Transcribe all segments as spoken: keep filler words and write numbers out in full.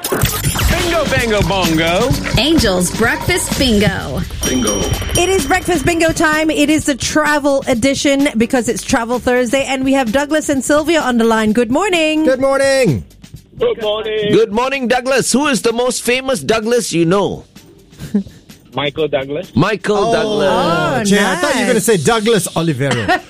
Bingo, bango, bongo. Angel's Breakfast Bingo. Bingo. It is Breakfast Bingo time. It is the travel edition because it's Travel Thursday, and we have Douglas and Sylvia on the line. Good morning. Good morning. Good morning. Good morning, Douglas. Who is the most famous Douglas you know? Michael Douglas. Michael Oh, Douglas. Oh, Jay, I thought you were going to say Douglas Olivero,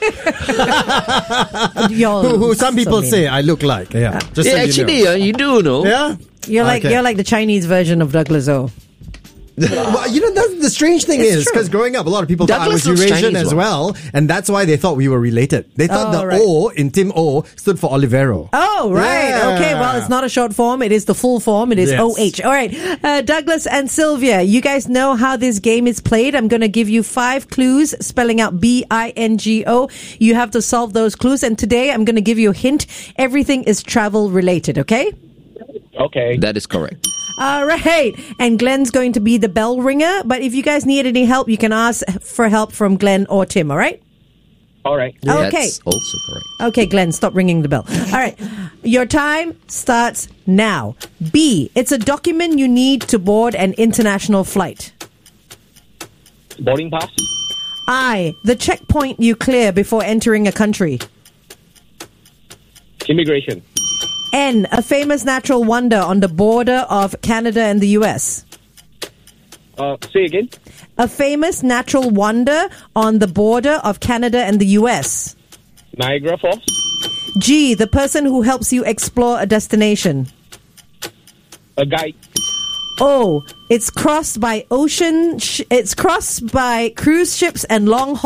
Y'all who, who some so people mean. say I look like. Yeah, just Yeah, so actually, you know. uh, you do know. Yeah. You're like Okay. you're like the Chinese version of Douglas O. Well, you know, that's the strange thing It's is true. because growing up, a lot of people Douglas thought I was looks Eurasian Chinese, as well, and that's why they thought we were related. They thought Oh, the right. O in Tim O stood for Olivero. Oh, right. Yeah. Okay, well, it's not a short form. It is the full form. It is Yes. O H. All right. Uh, Douglas and Sylvia, you guys know how this game is played. I'm going to give you five clues spelling out B I N G O. You have to solve those clues. And today I'm going to give you a hint. Everything is travel related, okay? Okay. That is correct. All right. And Glenn's going to be the bell ringer. But if you guys need any help, you can ask for help from Glenn or Tim, all right? All right. Okay. That's also correct. Okay, Glenn, stop ringing the bell. All right. Your time starts now. B. It's a document you need to board an international flight. Boarding pass. I. The checkpoint you clear before entering a country. Immigration. N. A famous natural wonder on the border of Canada and the U S. Uh, say again. A famous natural wonder on the border of Canada and the U S. Niagara Falls. G. The person who helps you explore a destination. A guide. Oh, it's crossed by ocean. Sh- it's crossed by cruise ships and long haul.